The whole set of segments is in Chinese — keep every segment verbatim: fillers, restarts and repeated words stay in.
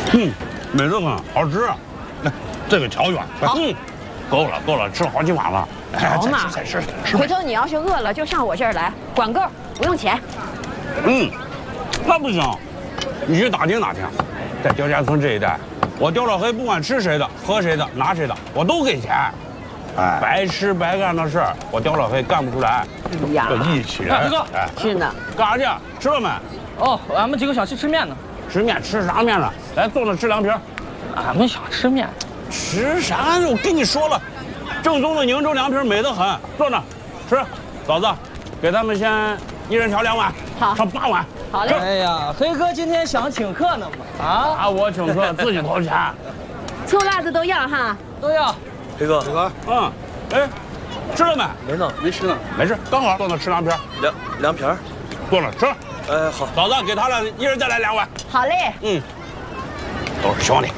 嗯，美得很，好吃。来，这个调远。嗯，够了够了，吃了好几碗了。 好嘛， 再吃再吃。 回头你要是饿了，就上我这儿来，管够，不用钱。 嗯，那不行，你去打听打听，在刁家村这一带，我刁老黑不管吃谁的、喝谁的、拿谁的，我都给钱。哎，白吃白干的事儿，我刁老黑干不出来。 哎呀， 这义气人。 大哥， 哎， 是呢。 干啥去？吃了没？ 哦，俺们几个想去吃面呢。 吃面吃啥面呢？来，坐那吃凉皮。 俺们想吃面。 吃啥？我跟你说了，正宗的宁州凉皮美得很。坐那吃。嫂子，给他们先一人调两碗， 好， 上八碗。 好嘞。 哎呀，黑哥今天想请客呢嘛？啊啊，我请客自己掏钱。 醋辣子都要哈。 都要。 黑哥，黑哥， 嗯，哎，吃了没？ 没呢，没吃呢。 没事，刚好坐那吃凉皮。 凉凉皮儿， 坐那吃。 哎，好。 嫂子，给他俩一人再来两碗。 好嘞。 嗯，都是兄弟。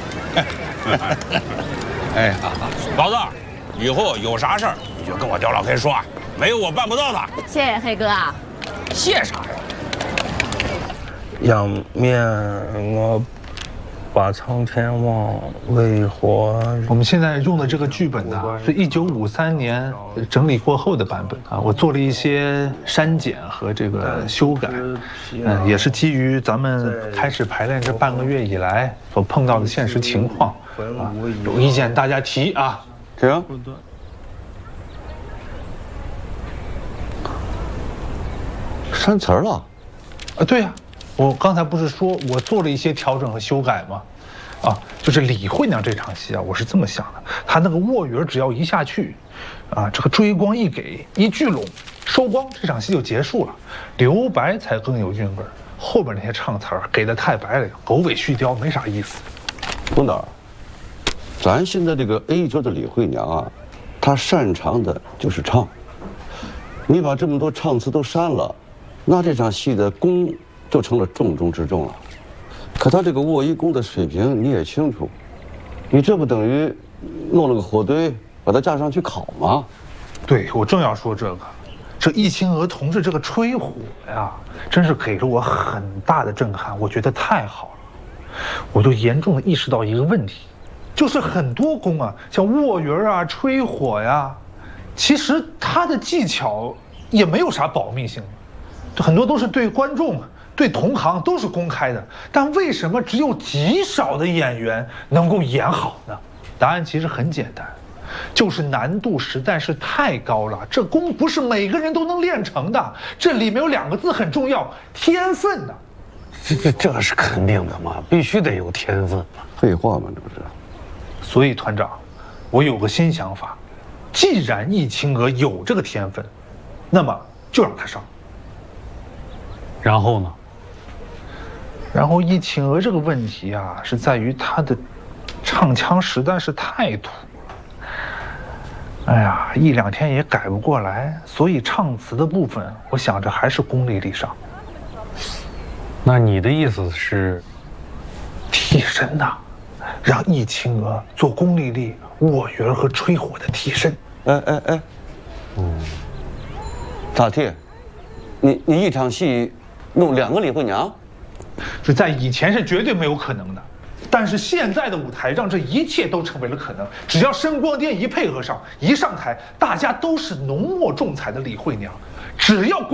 哎呀，嫂子，以后有啥事儿你就跟我刁老黑说，没有我办不到的。 谢谢黑哥啊。 谢啥呀？ 仰面我把苍天望，为何？ 我们现在用的这个剧本呢，是一九五三年整理过后的版本啊，我做了一些删减和这个修改，嗯，也是基于咱们开始排练这半个月以来所碰到的现实情况啊，有意见大家提啊。 行。删词儿了？ 啊，对呀。我刚才不是说我做了一些调整和修改吗？啊，就是李慧娘这场戏啊，我是这么想的，她那个卧云只要一下去，啊，这个追光一给一聚拢，收光，这场戏就结束了，留白才更有韵味儿。后边那些唱词儿给的太白了，狗尾续貂，没啥意思。 董导，咱现在这个 A 桌的李慧娘啊，她擅长的就是唱。你把这么多唱词都删了，那这场戏的功就成了重中之重了。可他这个卧一功的水平你也清楚，你这不等于弄了个火堆把他架上去烤吗？ 对，我正要说这个，这易清娥同志这个吹火呀，真是给了我很大的震撼，我觉得太好了。我就严重的意识到一个问题，就是很多功啊，像卧云啊、吹火呀，其实他的技巧也没有啥保密性，很多都是对观众、对同行都是公开的，但为什么只有极少的演员能够演好呢？答案其实很简单，就是难度实在是太高了，这功不是每个人都能练成的。这里面有两个字很重要，天分呐。 这这这是肯定的嘛，必须得有天分嘛。 废话嘛，这不是？ 所以团长，我有个新想法，既然易清娥有这个天分，那么就让她上。 然后呢？ 然后易清娥这个问题啊，是在于她的唱腔实在是太土了。哎呀，一两天也改不过来，所以唱词的部分，我想着还是龚丽丽上。 那你的意思是， 替身呐，让易清娥做龚丽丽、卧云和吹火的替身。 哎哎哎，嗯，咋替？你你一场戏弄两个李慧娘？ 这在以前是绝对没有可能的，但是现在的舞台让这一切都成为了可能。只要声光电一配合上，一上台，大家都是浓墨重彩的李慧娘，只要